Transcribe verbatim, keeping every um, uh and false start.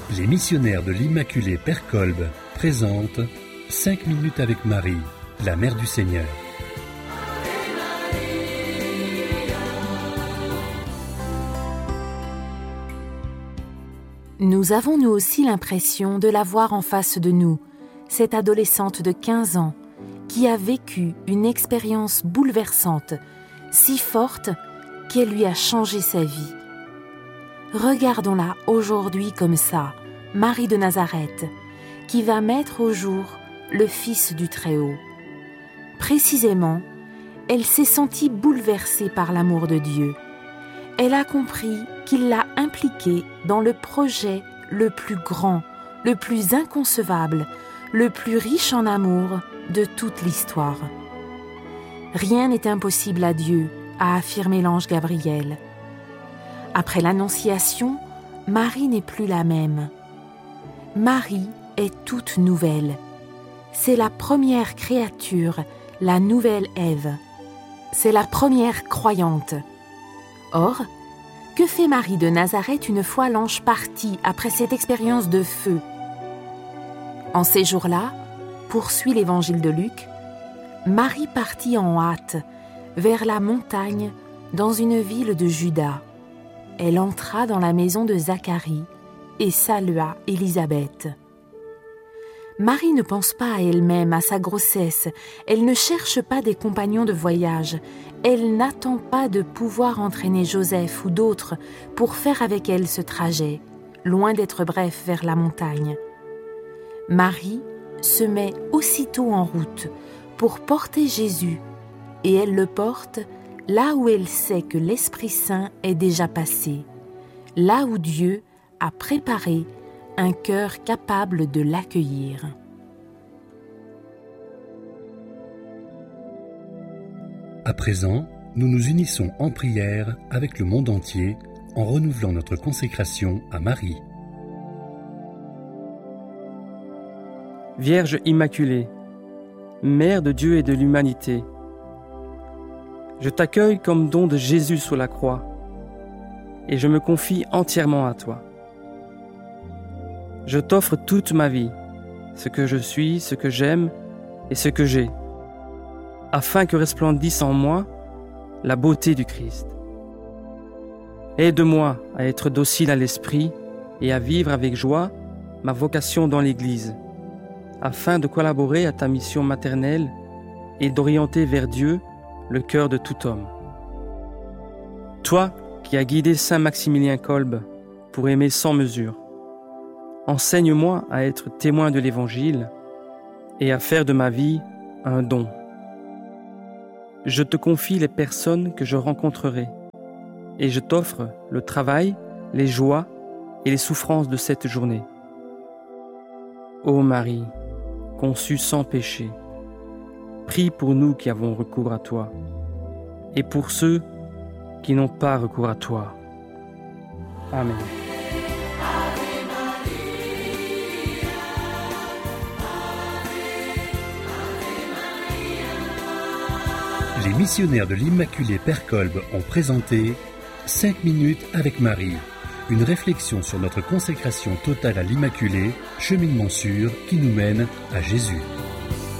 Les missionnaires de l'Immaculée Père Kolb présentent cinq minutes avec Marie, la Mère du Seigneur. Nous avons nous aussi l'impression de la voir en face de nous, cette adolescente de quinze ans qui a vécu une expérience bouleversante, si forte qu'elle lui a changé sa vie. Regardons-la aujourd'hui comme ça, Marie de Nazareth, qui va mettre au jour le Fils du Très-Haut. Précisément, elle s'est sentie bouleversée par l'amour de Dieu. Elle a compris qu'il l'a impliquée dans le projet le plus grand, le plus inconcevable, le plus riche en amour de toute l'histoire. Rien n'est impossible à Dieu, a affirmé l'ange Gabriel. Après l'Annonciation, Marie n'est plus la même. Marie est toute nouvelle. C'est la première créature, la nouvelle Ève. C'est la première croyante. Or, que fait Marie de Nazareth une fois l'ange parti après cette expérience de feu? En ces jours-là, poursuit l'évangile de Luc, Marie partit en hâte vers la montagne dans une ville de Juda. Elle entra dans la maison de Zacharie et salua Élisabeth. Marie ne pense pas à elle-même, à sa grossesse. Elle ne cherche pas des compagnons de voyage. Elle n'attend pas de pouvoir entraîner Joseph ou d'autres pour faire avec elle ce trajet, loin d'être bref vers la montagne. Marie se met aussitôt en route pour porter Jésus, et elle le porte là où elle sait que l'Esprit Saint est déjà passé, là où Dieu a préparé un cœur capable de l'accueillir. À présent, nous nous unissons en prière avec le monde entier en renouvelant notre consécration à Marie. Vierge Immaculée, Mère de Dieu et de l'humanité, je t'accueille comme don de Jésus sous la croix et je me confie entièrement à toi. Je t'offre toute ma vie, ce que je suis, ce que j'aime et ce que j'ai, afin que resplendisse en moi la beauté du Christ. Aide-moi à être docile à l'esprit et à vivre avec joie ma vocation dans l'Église, afin de collaborer à ta mission maternelle et d'orienter vers Dieu le cœur de tout homme. Toi qui as guidé saint Maximilien Kolb pour aimer sans mesure, enseigne-moi à être témoin de l'Évangile et à faire de ma vie un don. Je te confie les personnes que je rencontrerai et je t'offre le travail, les joies et les souffrances de cette journée. Ô Marie, conçue sans péché, prie pour nous qui avons recours à toi et pour ceux qui n'ont pas recours à toi. Amen. Les missionnaires de l'Immaculée Père Kolb ont présenté cinq minutes avec Marie, une réflexion sur notre consécration totale à l'Immaculée, cheminement sûr qui nous mène à Jésus.